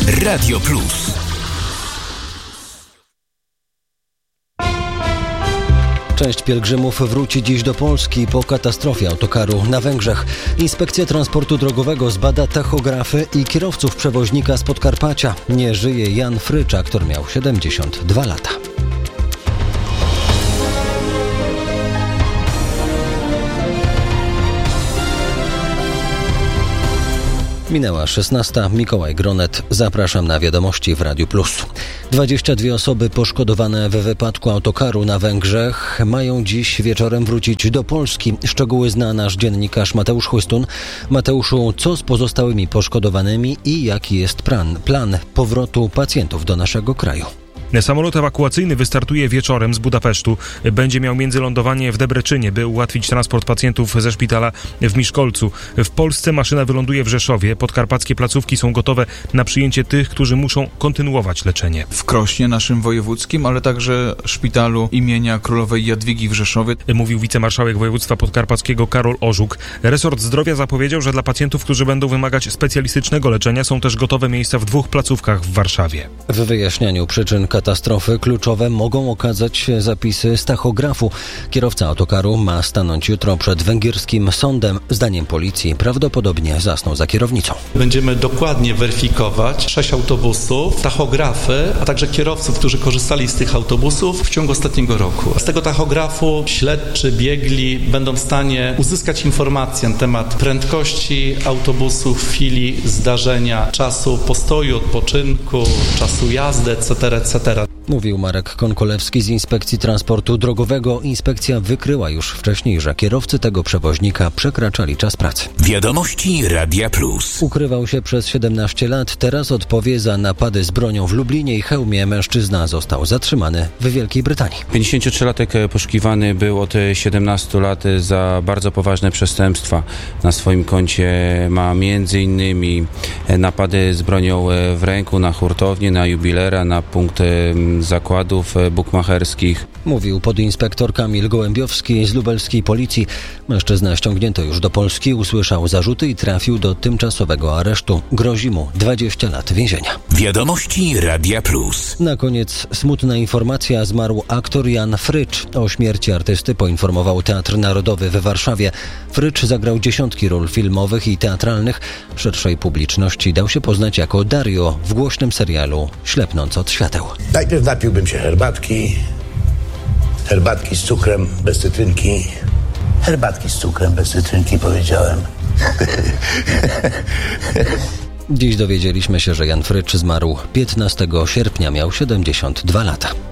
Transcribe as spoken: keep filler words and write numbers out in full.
Radio Plus. Część pielgrzymów wróci dziś do Polski po katastrofie autokaru na Węgrzech. Inspekcja Transportu Drogowego zbada tachografy i kierowców przewoźnika z Podkarpacia. Nie żyje Jan Frycza, który miał siedemdziesiąt dwa lata. Minęła szesnasta. Mikołaj Gronet. Zapraszam na wiadomości w Radiu Plus. dwadzieścia dwie osoby poszkodowane w wypadku autokaru na Węgrzech mają dziś wieczorem wrócić do Polski. Szczegóły zna nasz dziennikarz Mateusz Chłystun. Mateuszu, co z pozostałymi poszkodowanymi i jaki jest plan, plan powrotu pacjentów do naszego kraju? Samolot ewakuacyjny wystartuje wieczorem z Budapesztu. Będzie miał międzylądowanie w Debreczynie, by ułatwić transport pacjentów ze szpitala w Miszkolcu. W Polsce maszyna wyląduje w Rzeszowie. Podkarpackie placówki są gotowe na przyjęcie tych, którzy muszą kontynuować leczenie. W Krośnie, naszym wojewódzkim, ale także szpitalu imienia Królowej Jadwigi w Rzeszowie. Mówił wicemarszałek województwa podkarpackiego Karol Orzuk. Resort zdrowia zapowiedział, że dla pacjentów, którzy będą wymagać specjalistycznego leczenia, są też gotowe miejsca w dwóch placówkach w Warszawie. W wyjaśnianiu przyczyn katastrofy kluczowe mogą okazać się zapisy z tachografu. Kierowca autokaru ma stanąć jutro przed węgierskim sądem. Zdaniem policji prawdopodobnie zasnął za kierownicą. Będziemy dokładnie weryfikować sześć autobusów, tachografy, a także kierowców, którzy korzystali z tych autobusów w ciągu ostatniego roku. Z tego tachografu śledczy, biegli będą w stanie uzyskać informacje na temat prędkości autobusów, chwili zdarzenia, czasu postoju, odpoczynku, czasu jazdy, et cetera, et cetera. Mówił Marek Konkolewski z Inspekcji Transportu Drogowego. Inspekcja wykryła już wcześniej, że kierowcy tego przewoźnika przekraczali czas pracy. Wiadomości Radia Plus. Ukrywał się przez siedemnaście lat. Teraz odpowie za napady z bronią w Lublinie i Chełmie. Mężczyzna został zatrzymany w Wielkiej Brytanii. pięćdziesięciotrzylatek poszukiwany był od siedemnastu lat za bardzo poważne przestępstwa. Na swoim koncie ma między innymi napady z bronią w ręku na hurtownię, na jubilera, na punkt zakładów bukmacherskich. Mówił podinspektor Kamil Gołębiowski z lubelskiej policji. Mężczyzna ściągnięto już do Polski, usłyszał zarzuty i trafił do tymczasowego aresztu. Grozi mu dwadzieścia lat więzienia. Wiadomości Radia Plus. Na koniec smutna informacja. Zmarł aktor Jan Frycz. O śmierci artysty poinformował Teatr Narodowy w Warszawie. Frycz zagrał dziesiątki ról filmowych i teatralnych. Szerszej publiczności dał się poznać jako Dario w głośnym serialu Ślepnąc od świateł. Najpierw napiłbym się herbatki, herbatki z cukrem, bez cytrynki. Herbatki z cukrem, bez cytrynki, powiedziałem. Dziś dowiedzieliśmy się, że Jan Frycz zmarł piętnastego sierpnia, miał siedemdziesiąt dwa lata.